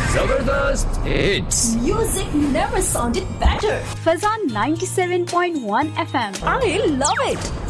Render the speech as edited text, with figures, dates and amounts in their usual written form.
Zabardast hits. Music never sounded better. Fazan 97.1 FM. I love it.